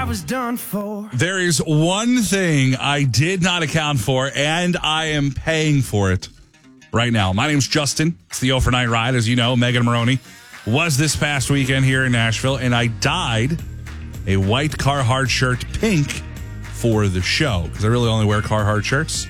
was done for. There is one thing I did not account for, and I am paying for it right now. My name's Justin. It's the Overnight Ride. As you know, Megan Maroney was this past weekend here in Nashville, and I dyed a white Carhartt shirt pink for the show because I really only wear Carhartt shirts.